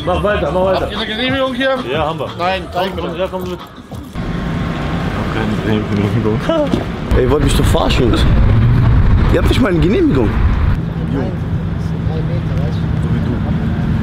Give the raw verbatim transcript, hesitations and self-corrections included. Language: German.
Mach weiter, mach weiter. Habt ihr eine Genehmigung hier? Ja, haben wir. Nein, zeig mir. Ja, komm mit. Keine Genehmigung. Ey, ihr wollt mich doch verarschen. Ihr habt nicht mal eine Genehmigung. Nein, das sind drei Meter, weißt du?